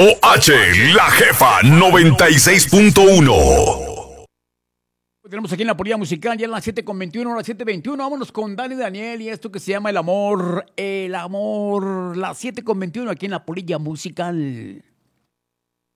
La Jefa 96.1. Tenemos aquí en la polilla musical, ya en las 7:21, las 7:21. Vámonos con Dani Daniel y esto que se llama El Amor. El Amor, las 7:21 aquí en la polilla musical.